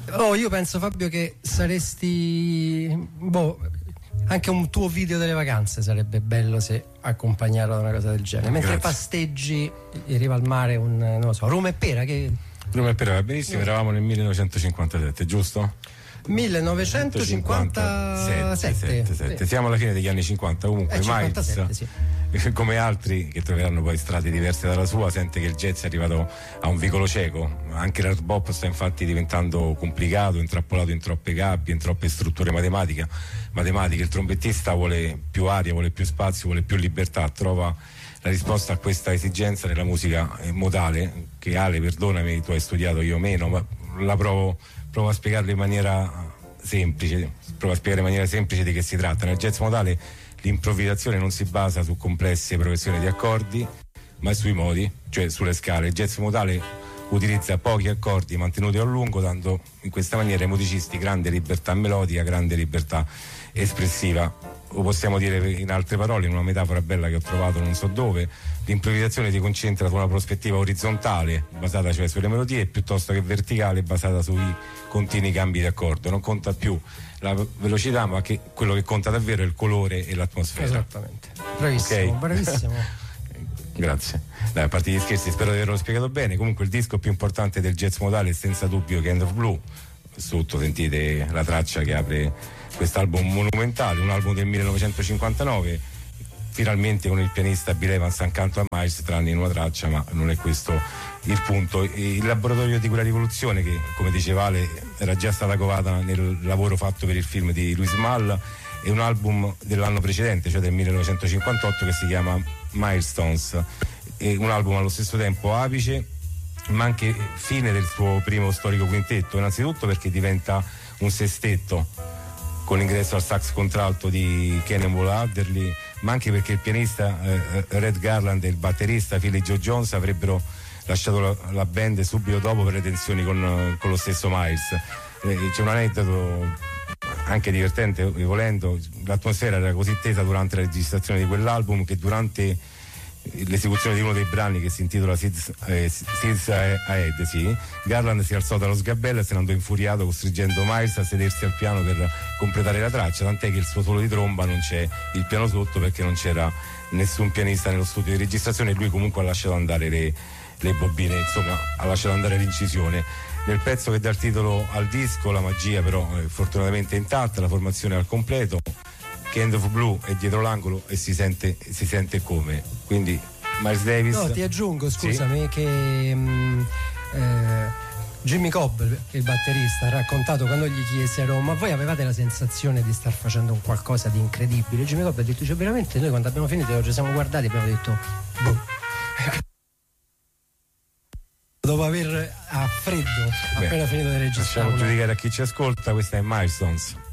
Io penso, Fabio, che saresti anche un tuo video delle vacanze sarebbe bello se accompagnato da una cosa del genere. Mentre pasteggi in riva al mare non lo so, Roma e Pera, che Roma e Pera va benissimo. Eravamo nel 1957, giusto? 1957. Siamo alla fine degli anni 50. Comunque Miles, sì, come altri che troveranno poi strade diverse dalla sua, sente che il jazz è arrivato a un vicolo cieco. Anche l'hard bop sta infatti diventando complicato, intrappolato in troppe gabbie, in troppe strutture matematiche. Il trombettista vuole più aria, vuole più spazio, vuole più libertà. Trova la risposta a questa esigenza nella musica modale, che Ale, perdonami, tu hai studiato, io meno, ma la provo a spiegarlo in maniera semplice. Provo a spiegare in maniera semplice di che si tratta. Nel jazz modale l'improvvisazione non si basa su complesse progressioni di accordi, ma sui modi, cioè sulle scale. Il jazz modale utilizza pochi accordi mantenuti a lungo, dando in questa maniera ai musicisti grande libertà melodica, grande libertà espressiva. O possiamo dire in altre parole, in una metafora bella che ho trovato non so dove, l'improvvisazione si concentra su una prospettiva orizzontale, basata cioè sulle melodie, piuttosto che verticale, basata sui continui cambi di accordo. Non conta più la velocità, ma che quello che conta davvero è il colore e l'atmosfera. Esattamente. Bravissimo, okay. Bravissimo. Grazie. Dai, a parte gli scherzi, spero di averlo spiegato bene. Comunque il disco più importante del jazz modale è senza dubbio Kind of Blue. Sotto sentite la traccia che apre quest'album monumentale, un album del 1959, finalmente con il pianista Bill Evans accanto a Miles, tranne in una traccia, ma non è questo il punto. Il laboratorio di quella rivoluzione, che come diceva Ale era già stata covata nel lavoro fatto per il film di Louis Malle, è un album dell'anno precedente, cioè del 1958, che si chiama Milestones. È un album allo stesso tempo apice ma anche fine del suo primo storico quintetto, innanzitutto perché diventa un sestetto con l'ingresso al sax contralto di Cannonball Adderley, ma anche perché il pianista Red Garland e il batterista Philly Joe Jones avrebbero lasciato la band subito dopo per le tensioni con lo stesso Miles. C'è un aneddoto anche divertente, volendo. L'atmosfera era così tesa durante la registrazione di quell'album che durante l'esecuzione di uno dei brani, che si intitola Seeds Ahead, Garland si alzò dallo sgabello e se ne andò infuriato, costringendo Miles a sedersi al piano per completare la traccia, tant'è che il suo solo di tromba non c'è il piano sotto perché non c'era nessun pianista nello studio di registrazione, e lui comunque ha lasciato andare le bobine, insomma ha lasciato andare l'incisione. Nel pezzo che dà il titolo al disco la magia però è fortunatamente intatta, la formazione è al completo. Kind of Blue è dietro l'angolo e si sente come, quindi Miles Davis. No, ti aggiungo, scusami, che Jimmy Cobb, che è il batterista, ha raccontato quando gli chiesero: ma voi avevate la sensazione di star facendo un qualcosa di incredibile? Jimmy Cobb ha detto: cioè, veramente noi quando abbiamo finito ci siamo guardati e abbiamo detto boh. Dopo aver a freddo appena finito di registrare. Facciamo giudicare a chi ci ascolta, questa è Milestones.